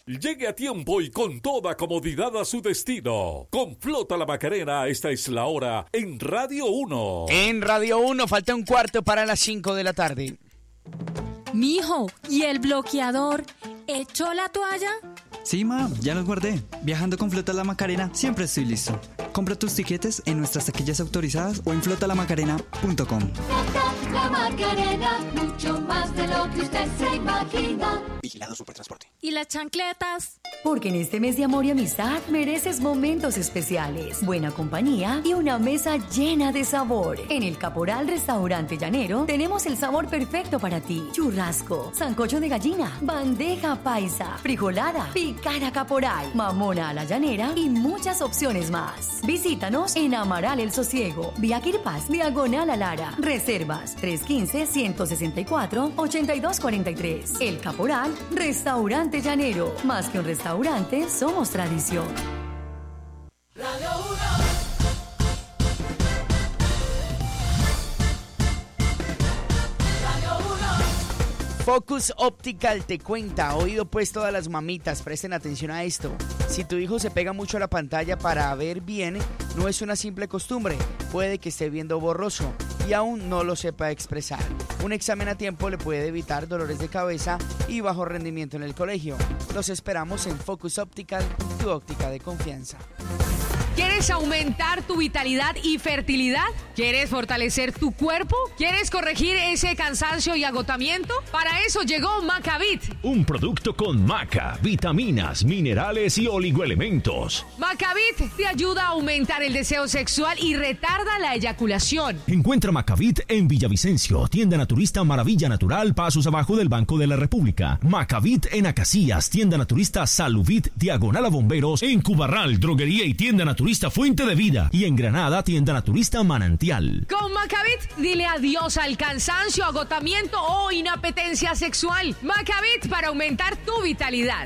Llegue a tiempo y con toda comodidad a su destino. Con Flota La Macarena, esta es la hora en Radio 1. En Radio 1 falta un cuarto para las 5 de la tarde. Mijo, ¿y el bloqueador? ¿Echó la toalla? Sí, ma, ya los guardé. Viajando con Flota La Macarena, siempre estoy listo. Compra tus tiquetes en nuestras taquillas autorizadas o en flotalamacarena.com. Flota La Macarena, mucho más de lo que usted se imagina. Vigilado Supertransporte. ¿Y las chancletas? Porque en este mes de amor y amistad mereces momentos especiales, buena compañía y una mesa llena de sabor. En el Caporal Restaurante Llanero tenemos el sabor perfecto para ti. Churrasco, sancocho de gallina, bandeja paisa, frijolada, picada caporal, mamona a la llanera y muchas opciones más. Visítanos en Amaral El Sosiego, Vía Quirpás, diagonal a Lara. Reservas 315-164-8243. El Caporal Restaurante Llanero. Más que un restaurante, somos tradición. Radio 1. Focus Optical te cuenta, oído pues todas las mamitas, presten atención a esto. Si tu hijo se pega mucho a la pantalla para ver bien, no es una simple costumbre, puede que esté viendo borroso y aún no lo sepa expresar. Un examen a tiempo le puede evitar dolores de cabeza y bajo rendimiento en el colegio. Los esperamos en Focus Optical, tu óptica de confianza. ¿Quieres aumentar tu vitalidad y fertilidad? ¿Quieres fortalecer tu cuerpo? ¿Quieres corregir ese cansancio y agotamiento? Para eso llegó Macavit. Un producto con maca, vitaminas, minerales y oligoelementos. Macavit te ayuda a aumentar el deseo sexual y retarda la eyaculación. Encuentra Macavit en Villavicencio, tienda naturista Maravilla Natural, pasos abajo del Banco de la República. Macavit en Acacias, tienda naturista Saluvit, diagonal a Bomberos. En Cubarral, droguería y tienda naturista Fuente de Vida, y en Granada, tienda naturista Manantial. Con Macavit, dile adiós al cansancio, agotamiento o inapetencia sexual. Macavit para aumentar tu vitalidad.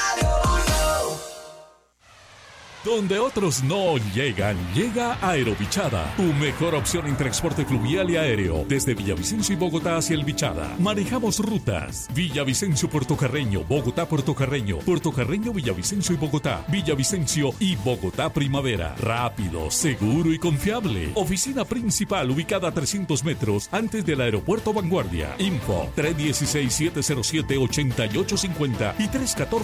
Donde otros no llegan, llega Aerobichada, tu mejor opción en transporte fluvial y aéreo, desde Villavicencio y Bogotá hacia el Bichada. Manejamos rutas: Villavicencio, Puerto Carreño, Bogotá, Puerto Carreño, Puerto Carreño, Villavicencio y Bogotá, Villavicencio y Bogotá Primavera. Rápido, seguro y confiable. Oficina principal ubicada a 300 metros antes del aeropuerto Vanguardia. Info 316-707-8850 y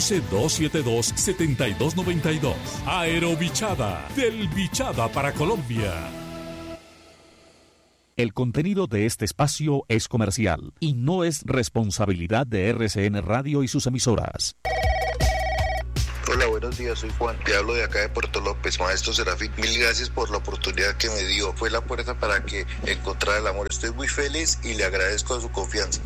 314-272-7292. Aerobichada, del Bichada para Colombia. El contenido de este espacio es comercial y no es responsabilidad de RCN Radio y sus emisoras. Hola, buenos días, soy Juan, te hablo de acá de Puerto López. Maestro Serafín, mil gracias por la oportunidad que me dio, fue la puerta para que encontrara el amor. Estoy muy feliz y le agradezco su confianza.